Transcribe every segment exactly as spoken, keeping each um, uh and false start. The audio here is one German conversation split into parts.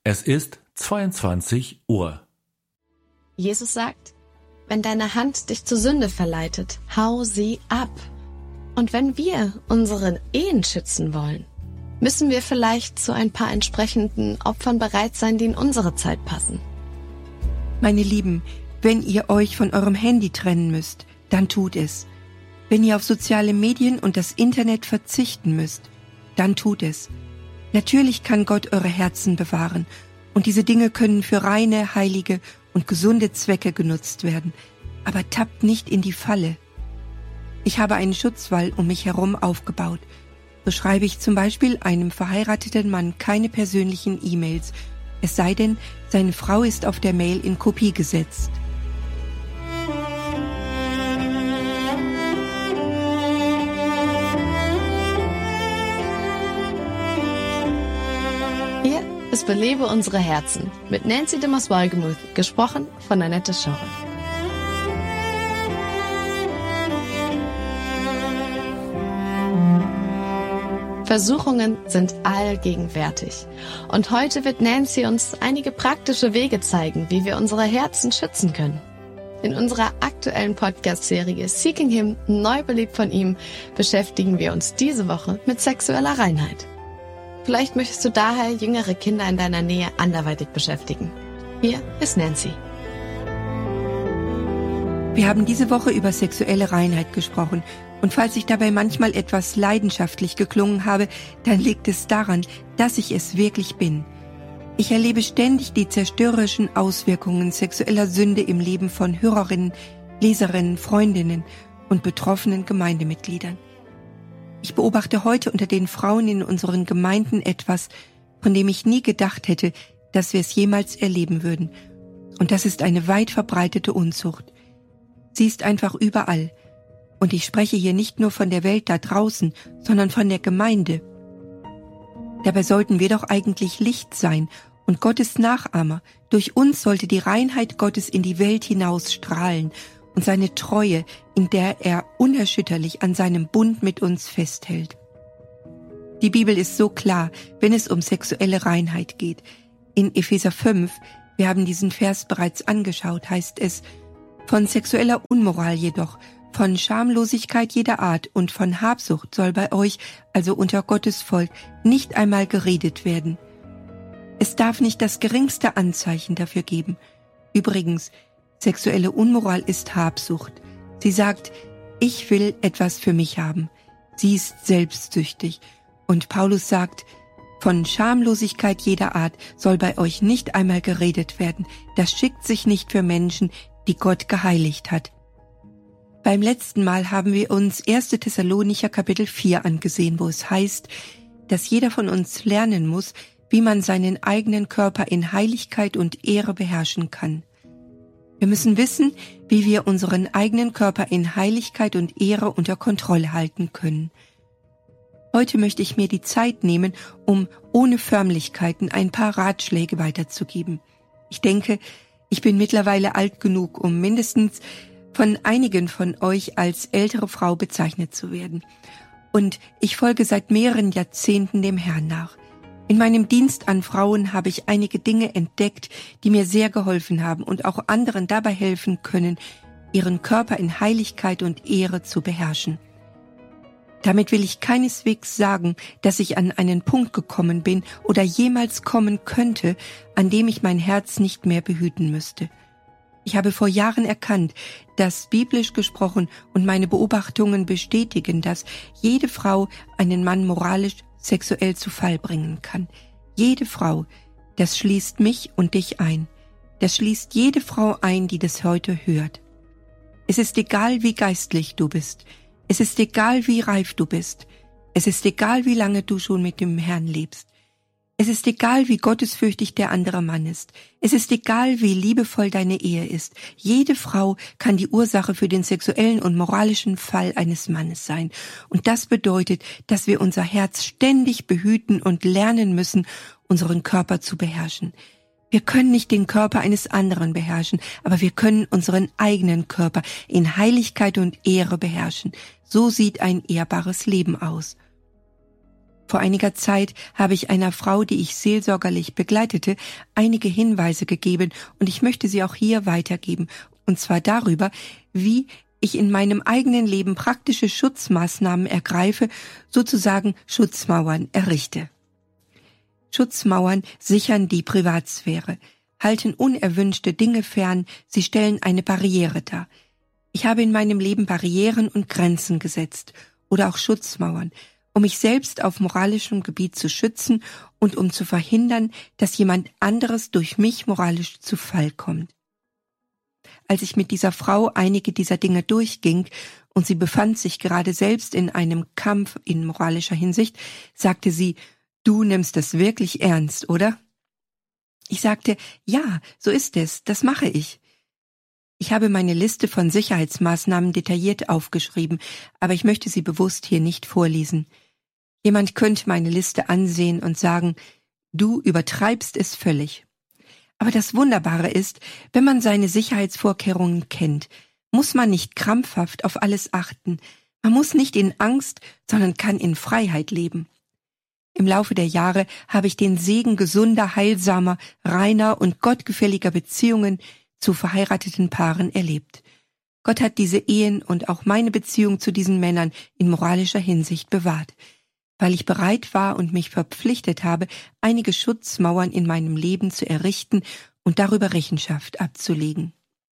Es ist zweiundzwanzig Uhr. Jesus sagt, wenn deine Hand dich zur Sünde verleitet, hau sie ab. Und wenn wir unsere Ehen schützen wollen, müssen wir vielleicht zu ein paar entsprechenden Opfern bereit sein, die in unsere Zeit passen. Meine Lieben, wenn ihr euch von eurem Handy trennen müsst, dann tut es. Wenn ihr auf soziale Medien und das Internet verzichten müsst, dann tut es. Natürlich kann Gott eure Herzen bewahren und diese Dinge können für reine, heilige und gesunde Zwecke genutzt werden, aber tappt nicht in die Falle. Ich habe einen Schutzwall um mich herum aufgebaut. So schreibe ich zum Beispiel einem verheirateten Mann keine persönlichen E-Mails, es sei denn, seine Frau ist auf der Mail in Kopie gesetzt. Hier ist Belebe unsere Herzen mit Nancy de Mos-Wolgemuth, gesprochen von Annette Schorre. Versuchungen sind allgegenwärtig. Und heute wird Nancy uns einige praktische Wege zeigen, wie wir unsere Herzen schützen können. In unserer aktuellen Podcast-Serie Seeking Him, neu belebt von ihm, beschäftigen wir uns diese Woche mit sexueller Reinheit. Vielleicht möchtest du daher jüngere Kinder in deiner Nähe anderweitig beschäftigen. Hier ist Nancy. Wir haben diese Woche über sexuelle Reinheit gesprochen. Und falls ich dabei manchmal etwas leidenschaftlich geklungen habe, dann liegt es daran, dass ich es wirklich bin. Ich erlebe ständig die zerstörerischen Auswirkungen sexueller Sünde im Leben von Hörerinnen, Leserinnen, Freundinnen und betroffenen Gemeindemitgliedern. Ich beobachte heute unter den Frauen in unseren Gemeinden etwas, von dem ich nie gedacht hätte, dass wir es jemals erleben würden. Und das ist eine weit verbreitete Unzucht. Sie ist einfach überall. Und ich spreche hier nicht nur von der Welt da draußen, sondern von der Gemeinde. Dabei sollten wir doch eigentlich Licht sein und Gottes Nachahmer. Durch uns sollte die Reinheit Gottes in die Welt hinaus strahlen und seine Treue, in der er unerschütterlich an seinem Bund mit uns festhält. Die Bibel ist so klar, wenn es um sexuelle Reinheit geht. In Epheser fünf, wir haben diesen Vers bereits angeschaut, heißt es, von sexueller Unmoral jedoch, von Schamlosigkeit jeder Art und von Habsucht soll bei euch, also unter Gottes Volk, nicht einmal geredet werden. Es darf nicht das geringste Anzeichen dafür geben. Übrigens, sexuelle Unmoral ist Habsucht. Sie sagt, ich will etwas für mich haben. Sie ist selbstsüchtig. Und Paulus sagt, von Schamlosigkeit jeder Art soll bei euch nicht einmal geredet werden. Das schickt sich nicht für Menschen, die Gott geheiligt hat. Beim letzten Mal haben wir uns erster Thessalonicher Kapitel vier angesehen, wo es heißt, dass jeder von uns lernen muss, wie man seinen eigenen Körper in Heiligkeit und Ehre beherrschen kann. Wir müssen wissen, wie wir unseren eigenen Körper in Heiligkeit und Ehre unter Kontrolle halten können. Heute möchte ich mir die Zeit nehmen, um ohne Förmlichkeiten ein paar Ratschläge weiterzugeben. Ich denke, ich bin mittlerweile alt genug, um mindestens von einigen von euch als ältere Frau bezeichnet zu werden. Und ich folge seit mehreren Jahrzehnten dem Herrn nach. In meinem Dienst an Frauen habe ich einige Dinge entdeckt, die mir sehr geholfen haben und auch anderen dabei helfen können, ihren Körper in Heiligkeit und Ehre zu beherrschen. Damit will ich keineswegs sagen, dass ich an einen Punkt gekommen bin oder jemals kommen könnte, an dem ich mein Herz nicht mehr behüten müsste. Ich habe vor Jahren erkannt, dass biblisch gesprochen und meine Beobachtungen bestätigen, dass jede Frau einen Mann moralisch, sexuell zu Fall bringen kann. Jede Frau, das schließt mich und dich ein. Das schließt jede Frau ein, die das heute hört. Es ist egal, wie geistlich du bist. Es ist egal, wie reif du bist. Es ist egal, wie lange du schon mit dem Herrn lebst. Es ist egal, wie gottesfürchtig der andere Mann ist. Es ist egal, wie liebevoll deine Ehe ist. Jede Frau kann die Ursache für den sexuellen und moralischen Fall eines Mannes sein. Und das bedeutet, dass wir unser Herz ständig behüten und lernen müssen, unseren Körper zu beherrschen. Wir können nicht den Körper eines anderen beherrschen, aber wir können unseren eigenen Körper in Heiligkeit und Ehre beherrschen. So sieht ein ehrbares Leben aus. Vor einiger Zeit habe ich einer Frau, die ich seelsorgerlich begleitete, einige Hinweise gegeben und ich möchte sie auch hier weitergeben. Und zwar darüber, wie ich in meinem eigenen Leben praktische Schutzmaßnahmen ergreife, sozusagen Schutzmauern errichte. Schutzmauern sichern die Privatsphäre, halten unerwünschte Dinge fern, sie stellen eine Barriere dar. Ich habe in meinem Leben Barrieren und Grenzen gesetzt oder auch Schutzmauern, um mich selbst auf moralischem Gebiet zu schützen und um zu verhindern, dass jemand anderes durch mich moralisch zu Fall kommt. Als ich mit dieser Frau einige dieser Dinge durchging und sie befand sich gerade selbst in einem Kampf in moralischer Hinsicht, sagte sie, »Du nimmst das wirklich ernst, oder?« Ich sagte, »Ja, so ist es, das mache ich.« Ich habe meine Liste von Sicherheitsmaßnahmen detailliert aufgeschrieben, aber ich möchte sie bewusst hier nicht vorlesen. Jemand könnte meine Liste ansehen und sagen, du übertreibst es völlig. Aber das Wunderbare ist, wenn man seine Sicherheitsvorkehrungen kennt, muss man nicht krampfhaft auf alles achten. Man muss nicht in Angst, sondern kann in Freiheit leben. Im Laufe der Jahre habe ich den Segen gesunder, heilsamer, reiner und gottgefälliger Beziehungen zu verheirateten Paaren erlebt. Gott hat diese Ehen und auch meine Beziehung zu diesen Männern in moralischer Hinsicht bewahrt, weil ich bereit war und mich verpflichtet habe, einige Schutzmauern in meinem Leben zu errichten und darüber Rechenschaft abzulegen.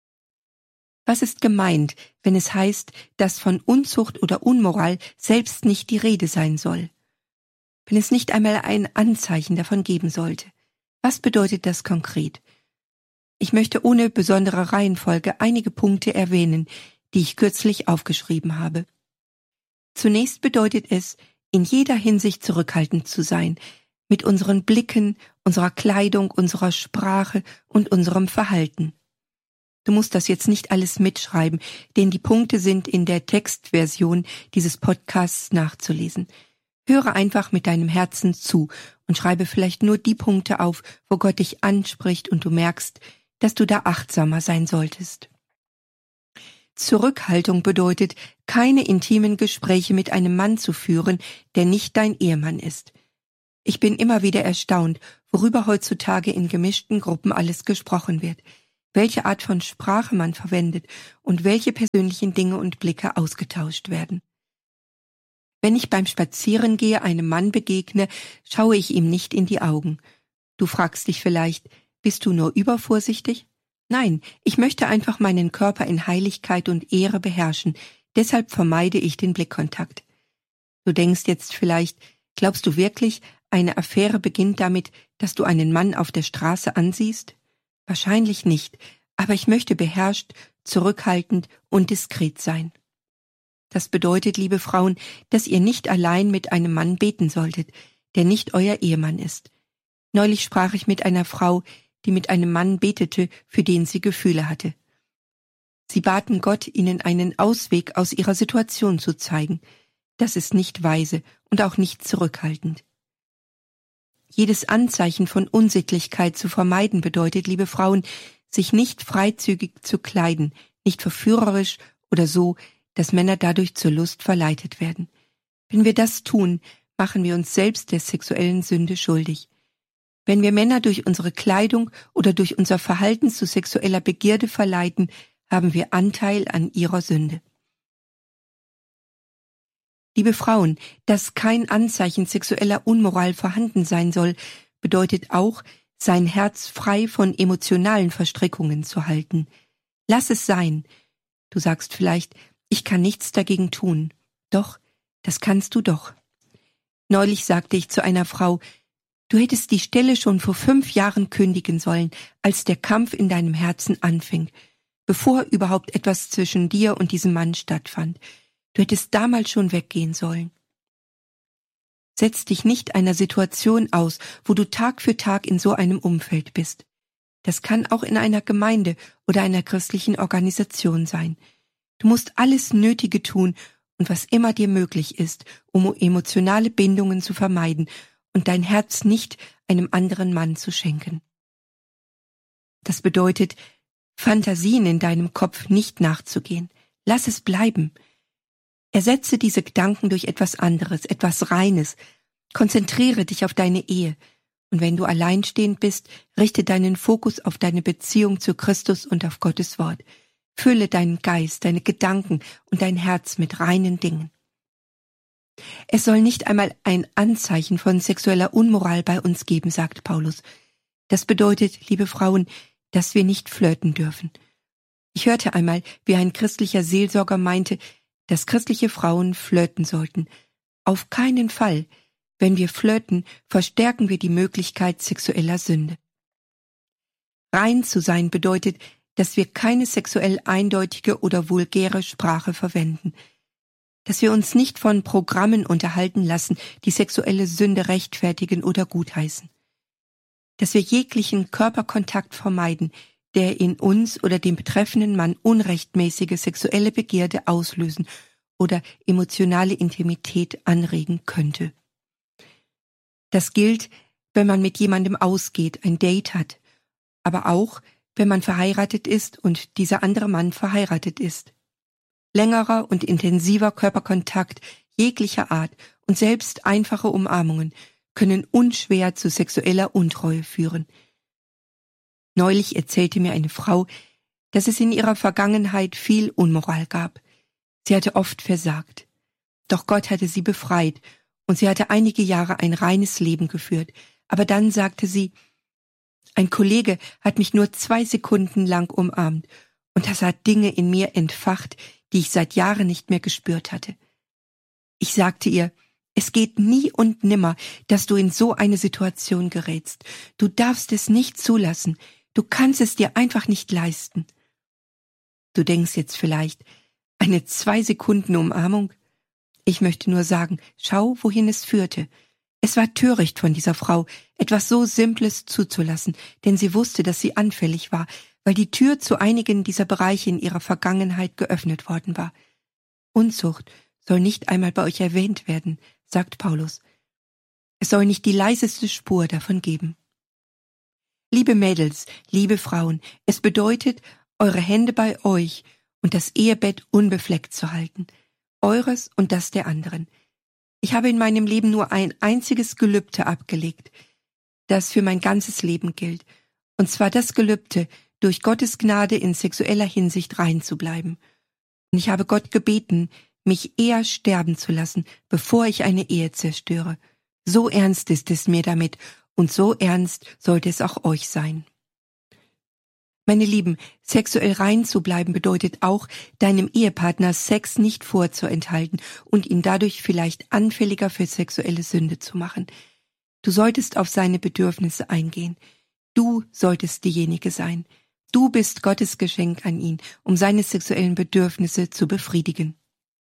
Was ist gemeint, wenn es heißt, dass von Unzucht oder Unmoral selbst nicht die Rede sein soll? Wenn es nicht einmal ein Anzeichen davon geben sollte? Was bedeutet das konkret? Ich möchte ohne besondere Reihenfolge einige Punkte erwähnen, die ich kürzlich aufgeschrieben habe. Zunächst bedeutet es, in jeder Hinsicht zurückhaltend zu sein, mit unseren Blicken, unserer Kleidung, unserer Sprache und unserem Verhalten. Du musst das jetzt nicht alles mitschreiben, denn die Punkte sind in der Textversion dieses Podcasts nachzulesen. Höre einfach mit deinem Herzen zu und schreibe vielleicht nur die Punkte auf, wo Gott dich anspricht und du merkst, dass du da achtsamer sein solltest. Zurückhaltung bedeutet, keine intimen Gespräche mit einem Mann zu führen, der nicht dein Ehemann ist. Ich bin immer wieder erstaunt, worüber heutzutage in gemischten Gruppen alles gesprochen wird, welche Art von Sprache man verwendet und welche persönlichen Dinge und Blicke ausgetauscht werden. Wenn ich beim Spazierengehe einem Mann begegne, schaue ich ihm nicht in die Augen. Du fragst dich vielleicht, bist du nur übervorsichtig? Nein, ich möchte einfach meinen Körper in Heiligkeit und Ehre beherrschen, deshalb vermeide ich den Blickkontakt. Du denkst jetzt vielleicht, glaubst du wirklich, eine Affäre beginnt damit, dass du einen Mann auf der Straße ansiehst? Wahrscheinlich nicht, aber ich möchte beherrscht, zurückhaltend und diskret sein. Das bedeutet, liebe Frauen, dass ihr nicht allein mit einem Mann beten solltet, der nicht euer Ehemann ist. Neulich sprach ich mit einer Frau, die mit einem Mann betete, für den sie Gefühle hatte. Sie baten Gott, ihnen einen Ausweg aus ihrer Situation zu zeigen. Das ist nicht weise und auch nicht zurückhaltend. Jedes Anzeichen von Unsittlichkeit zu vermeiden bedeutet, liebe Frauen, sich nicht freizügig zu kleiden, nicht verführerisch oder so, dass Männer dadurch zur Lust verleitet werden. Wenn wir das tun, machen wir uns selbst der sexuellen Sünde schuldig. Wenn wir Männer durch unsere Kleidung oder durch unser Verhalten zu sexueller Begierde verleiten, haben wir Anteil an ihrer Sünde. Liebe Frauen, dass kein Anzeichen sexueller Unmoral vorhanden sein soll, bedeutet auch, sein Herz frei von emotionalen Verstrickungen zu halten. Lass es sein. Du sagst vielleicht, ich kann nichts dagegen tun. Doch, das kannst du doch. Neulich sagte ich zu einer Frau, du hättest die Stelle schon vor fünf Jahren kündigen sollen, als der Kampf in deinem Herzen anfing, bevor überhaupt etwas zwischen dir und diesem Mann stattfand. Du hättest damals schon weggehen sollen. Setz dich nicht einer Situation aus, wo du Tag für Tag in so einem Umfeld bist. Das kann auch in einer Gemeinde oder einer christlichen Organisation sein. Du musst alles Nötige tun und was immer dir möglich ist, um emotionale Bindungen zu vermeiden und dein Herz nicht einem anderen Mann zu schenken. Das bedeutet, Fantasien in deinem Kopf nicht nachzugehen. Lass es bleiben. Ersetze diese Gedanken durch etwas anderes, etwas Reines. Konzentriere dich auf deine Ehe. Und wenn du alleinstehend bist, richte deinen Fokus auf deine Beziehung zu Christus und auf Gottes Wort. Fülle deinen Geist, deine Gedanken und dein Herz mit reinen Dingen. Es soll nicht einmal ein Anzeichen von sexueller Unmoral bei uns geben, sagt Paulus. Das bedeutet, liebe Frauen, dass wir nicht flirten dürfen. Ich hörte einmal, wie ein christlicher Seelsorger meinte, dass christliche Frauen flirten sollten. Auf keinen Fall. Wenn wir flirten, verstärken wir die Möglichkeit sexueller Sünde. Rein zu sein bedeutet, dass wir keine sexuell eindeutige oder vulgäre Sprache verwenden, dass wir uns nicht von Programmen unterhalten lassen, die sexuelle Sünde rechtfertigen oder gutheißen, dass wir jeglichen Körperkontakt vermeiden, der in uns oder dem betreffenden Mann unrechtmäßige sexuelle Begierde auslösen oder emotionale Intimität anregen könnte. Das gilt, wenn man mit jemandem ausgeht, ein Date hat, aber auch, wenn man verheiratet ist und dieser andere Mann verheiratet ist. Längerer und intensiver Körperkontakt jeglicher Art und selbst einfache Umarmungen können unschwer zu sexueller Untreue führen. Neulich erzählte mir eine Frau, dass es in ihrer Vergangenheit viel Unmoral gab. Sie hatte oft versagt. Doch Gott hatte sie befreit und sie hatte einige Jahre ein reines Leben geführt. Aber dann sagte sie, ein Kollege hat mich nur zwei Sekunden lang umarmt und das hat Dinge in mir entfacht, die ich seit Jahren nicht mehr gespürt hatte. Ich sagte ihr, es geht nie und nimmer, dass du in so eine Situation gerätst. Du darfst es nicht zulassen. Du kannst es dir einfach nicht leisten. Du denkst jetzt vielleicht, eine zwei Sekunden Umarmung? Ich möchte nur sagen, schau, wohin es führte. Es war töricht von dieser Frau, etwas so Simples zuzulassen, denn sie wusste, dass sie anfällig war, weil die Tür zu einigen dieser Bereiche in ihrer Vergangenheit geöffnet worden war. Unzucht soll nicht einmal bei euch erwähnt werden, sagt Paulus. Es soll nicht die leiseste Spur davon geben. Liebe Mädels, liebe Frauen, es bedeutet, eure Hände bei euch und das Ehebett unbefleckt zu halten, eures und das der anderen. Ich habe in meinem Leben nur ein einziges Gelübde abgelegt, das für mein ganzes Leben gilt, und zwar das Gelübde, durch Gottes Gnade in sexueller Hinsicht rein zu bleiben. Und ich habe Gott gebeten, mich eher sterben zu lassen, bevor ich eine Ehe zerstöre. So ernst ist es mir damit, und so ernst sollte es auch euch sein. Meine Lieben, sexuell rein zu bleiben bedeutet auch, deinem Ehepartner Sex nicht vorzuenthalten und ihn dadurch vielleicht anfälliger für sexuelle Sünde zu machen. Du solltest auf seine Bedürfnisse eingehen. Du solltest diejenige sein. Du bist Gottes Geschenk an ihn, um seine sexuellen Bedürfnisse zu befriedigen.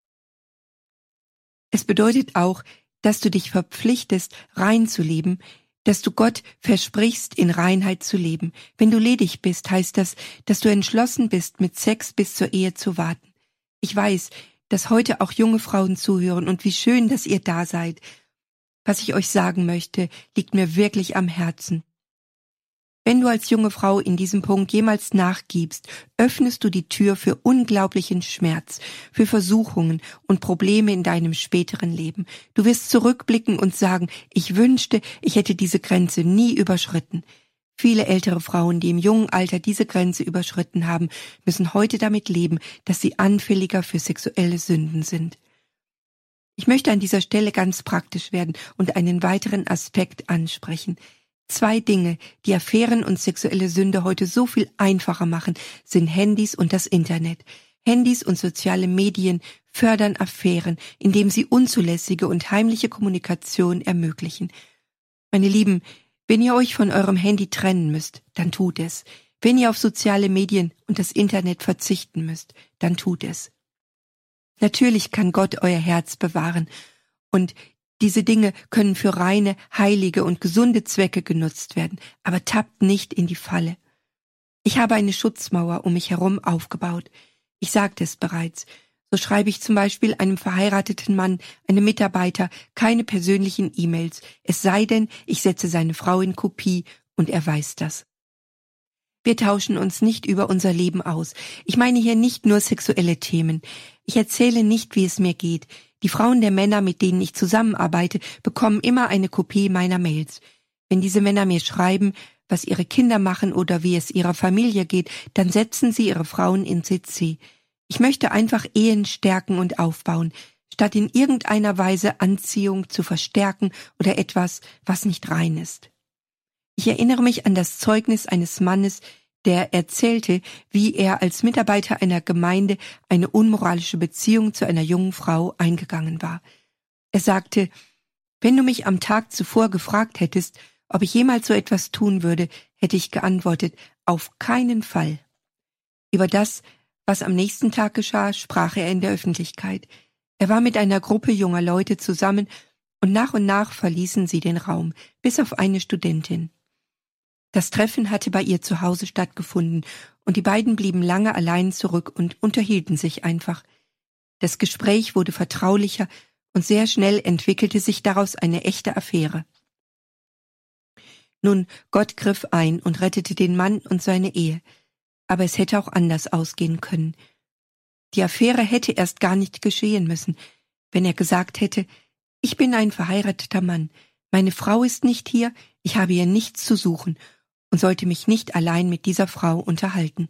Es bedeutet auch, dass du dich verpflichtest, rein zu leben, dass du Gott versprichst, in Reinheit zu leben. Wenn du ledig bist, heißt das, dass du entschlossen bist, mit Sex bis zur Ehe zu warten. Ich weiß, dass heute auch junge Frauen zuhören und wie schön, dass ihr da seid. Was ich euch sagen möchte, liegt mir wirklich am Herzen. Wenn du als junge Frau in diesem Punkt jemals nachgibst, öffnest du die Tür für unglaublichen Schmerz, für Versuchungen und Probleme in deinem späteren Leben. Du wirst zurückblicken und sagen, ich wünschte, ich hätte diese Grenze nie überschritten. Viele ältere Frauen, die im jungen Alter diese Grenze überschritten haben, müssen heute damit leben, dass sie anfälliger für sexuelle Sünden sind. Ich möchte an dieser Stelle ganz praktisch werden und einen weiteren Aspekt ansprechen. Zwei Dinge, die Affären und sexuelle Sünde heute so viel einfacher machen, sind Handys und das Internet. Handys und soziale Medien fördern Affären, indem sie unzulässige und heimliche Kommunikation ermöglichen. Meine Lieben, wenn ihr euch von eurem Handy trennen müsst, dann tut es. Wenn ihr auf soziale Medien und das Internet verzichten müsst, dann tut es. Natürlich kann Gott euer Herz bewahren und diese Dinge können für reine, heilige und gesunde Zwecke genutzt werden, aber tappt nicht in die Falle. Ich habe eine Schutzmauer um mich herum aufgebaut. Ich sagte es bereits. So schreibe ich zum Beispiel einem verheirateten Mann, einem Mitarbeiter, keine persönlichen E-Mails, es sei denn, ich setze seine Frau in Kopie und er weiß das. Wir tauschen uns nicht über unser Leben aus. Ich meine hier nicht nur sexuelle Themen. Ich erzähle nicht, wie es mir geht. Die Frauen der Männer, mit denen ich zusammenarbeite, bekommen immer eine Kopie meiner Mails. Wenn diese Männer mir schreiben, was ihre Kinder machen oder wie es ihrer Familie geht, dann setzen sie ihre Frauen in C C. Ich möchte einfach Ehen stärken und aufbauen, statt in irgendeiner Weise Anziehung zu verstärken oder etwas, was nicht rein ist. Ich erinnere mich an das Zeugnis eines Mannes, der erzählte, wie er als Mitarbeiter einer Gemeinde eine unmoralische Beziehung zu einer jungen Frau eingegangen war. Er sagte, wenn du mich am Tag zuvor gefragt hättest, ob ich jemals so etwas tun würde, hätte ich geantwortet, auf keinen Fall. Über das, was am nächsten Tag geschah, sprach er in der Öffentlichkeit. Er war mit einer Gruppe junger Leute zusammen und nach und nach verließen sie den Raum, bis auf eine Studentin. Das Treffen hatte bei ihr zu Hause stattgefunden und die beiden blieben lange allein zurück und unterhielten sich einfach. Das Gespräch wurde vertraulicher und sehr schnell entwickelte sich daraus eine echte Affäre. Nun, Gott griff ein und rettete den Mann und seine Ehe, aber es hätte auch anders ausgehen können. Die Affäre hätte erst gar nicht geschehen müssen, wenn er gesagt hätte, ich bin ein verheirateter Mann, meine Frau ist nicht hier, ich habe hier nichts zu suchen und sollte mich nicht allein mit dieser Frau unterhalten.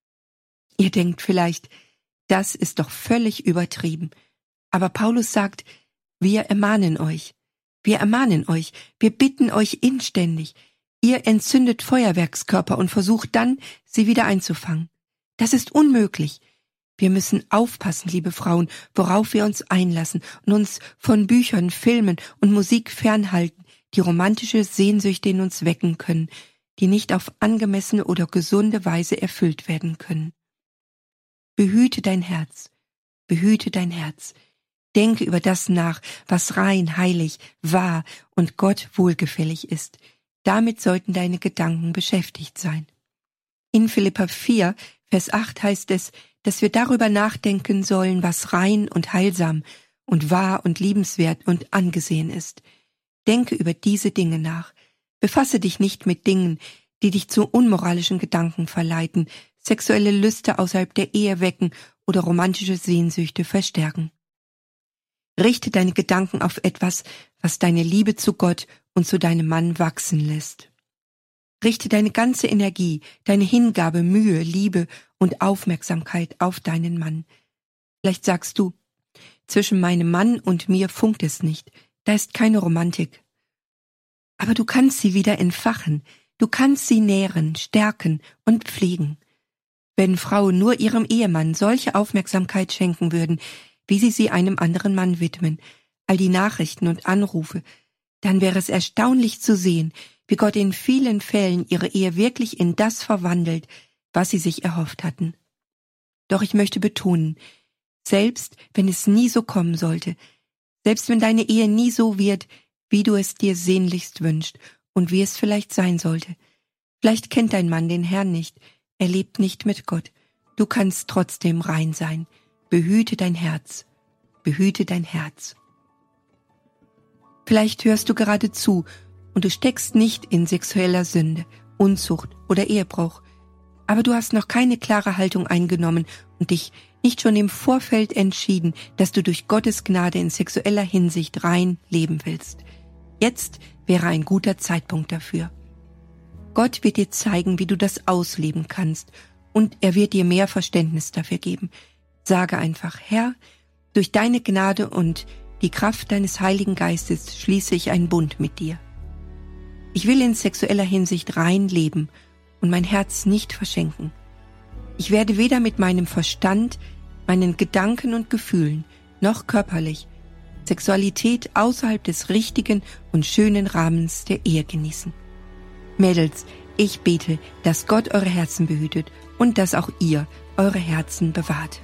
Ihr denkt vielleicht, das ist doch völlig übertrieben. Aber Paulus sagt, wir ermahnen euch, wir ermahnen euch, wir bitten euch inständig, ihr entzündet Feuerwerkskörper und versucht dann, sie wieder einzufangen. Das ist unmöglich. Wir müssen aufpassen, liebe Frauen, worauf wir uns einlassen und uns von Büchern, Filmen und Musik fernhalten, die romantische Sehnsüchte in uns wecken können, die nicht auf angemessene oder gesunde Weise erfüllt werden können. Behüte dein Herz, behüte dein Herz. Denke über das nach, was rein, heilig, wahr und Gott wohlgefällig ist. Damit sollten deine Gedanken beschäftigt sein. In Philipper vier, Vers acht heißt es, dass wir darüber nachdenken sollen, was rein und heilsam und wahr und liebenswert und angesehen ist. Denke über diese Dinge nach. Befasse dich nicht mit Dingen, die dich zu unmoralischen Gedanken verleiten, sexuelle Lüste außerhalb der Ehe wecken oder romantische Sehnsüchte verstärken. Richte deine Gedanken auf etwas, was deine Liebe zu Gott und zu deinem Mann wachsen lässt. Richte deine ganze Energie, deine Hingabe, Mühe, Liebe und Aufmerksamkeit auf deinen Mann. Vielleicht sagst du, zwischen meinem Mann und mir funkt es nicht, da ist keine Romantik. Aber du kannst sie wieder entfachen, du kannst sie nähren, stärken und pflegen. Wenn Frauen nur ihrem Ehemann solche Aufmerksamkeit schenken würden, wie sie sie einem anderen Mann widmen, all die Nachrichten und Anrufe, dann wäre es erstaunlich zu sehen, wie Gott in vielen Fällen ihre Ehe wirklich in das verwandelt, was sie sich erhofft hatten. Doch ich möchte betonen, selbst wenn es nie so kommen sollte, selbst wenn deine Ehe nie so wird, wie du es dir sehnlichst wünschst und wie es vielleicht sein sollte, vielleicht kennt dein Mann den Herrn nicht, er lebt nicht mit Gott, du kannst trotzdem rein sein. Behüte dein Herz, behüte dein Herz. Vielleicht hörst du gerade zu und du steckst nicht in sexueller Sünde, Unzucht oder Ehebruch, aber du hast noch keine klare Haltung eingenommen und dich nicht schon im Vorfeld entschieden, dass du durch Gottes Gnade in sexueller Hinsicht rein leben willst. Jetzt wäre ein guter Zeitpunkt dafür. Gott wird dir zeigen, wie du das ausleben kannst, und er wird dir mehr Verständnis dafür geben. Sage einfach, Herr, durch deine Gnade und die Kraft deines Heiligen Geistes schließe ich einen Bund mit dir. Ich will in sexueller Hinsicht rein leben und mein Herz nicht verschenken. Ich werde weder mit meinem Verstand, meinen Gedanken und Gefühlen, noch körperlich Sexualität außerhalb des richtigen und schönen Rahmens der Ehe genießen. Mädels, ich bete, dass Gott eure Herzen behütet und dass auch ihr eure Herzen bewahrt.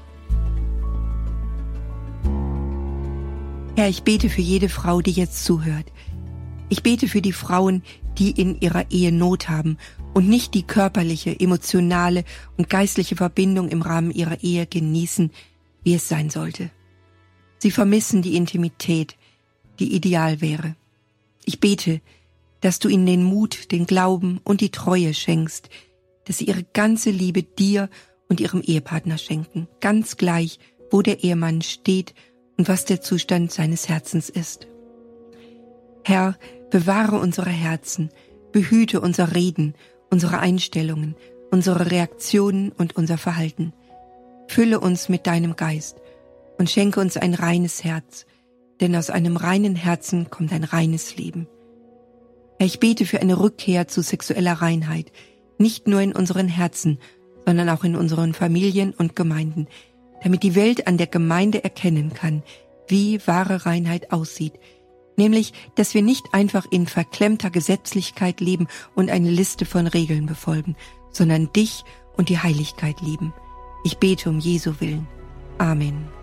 Herr, ich bete für jede Frau, die jetzt zuhört. Ich bete für die Frauen, die in ihrer Ehe Not haben und nicht die körperliche, emotionale und geistliche Verbindung im Rahmen ihrer Ehe genießen, wie es sein sollte. Sie vermissen die Intimität, die ideal wäre. Ich bete, dass du ihnen den Mut, den Glauben und die Treue schenkst, dass sie ihre ganze Liebe dir und ihrem Ehepartner schenken, ganz gleich, wo der Ehemann steht und was der Zustand seines Herzens ist. Herr, bewahre unsere Herzen, behüte unser Reden, unsere Einstellungen, unsere Reaktionen und unser Verhalten. Fülle uns mit deinem Geist und schenke uns ein reines Herz, denn aus einem reinen Herzen kommt ein reines Leben. Herr, ich bete für eine Rückkehr zu sexueller Reinheit, nicht nur in unseren Herzen, sondern auch in unseren Familien und Gemeinden, damit die Welt an der Gemeinde erkennen kann, wie wahre Reinheit aussieht, nämlich, dass wir nicht einfach in verklemmter Gesetzlichkeit leben und eine Liste von Regeln befolgen, sondern dich und die Heiligkeit lieben. Ich bete um Jesu Willen. Amen.